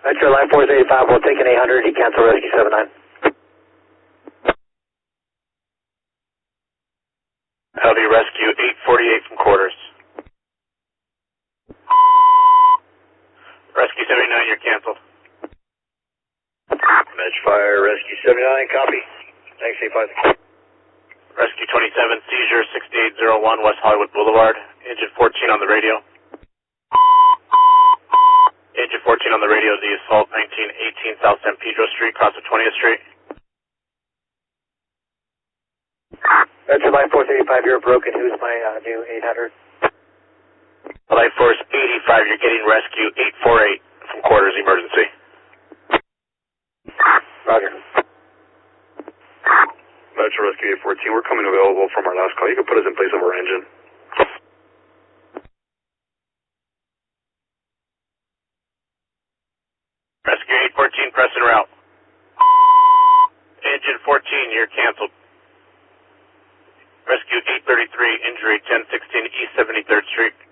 Metro Line 485, we'll take an 800, he cancel rescue 79. LV rescue 848 from quarters. Rescue 79, you're canceled. Metro Fire, rescue 79, copy. Thanks, 85. Rescue 27, seizure 6801 West Hollywood Boulevard. Engine 14 on the radio. Engine 14 on the radio, the assault 1918 South San Pedro Street, cross of 20th Street. Metro Line 485, you're broken. Who's my new 800? Light Force 85, you're getting rescue 848 from quarters emergency. Roger. Metro Rescue 814, we're coming available from our last call. You can put us in place of our engine. Rescue 814, press en route. Engine 14, you're canceled. Rescue 833, injury 1016 East 73rd Street.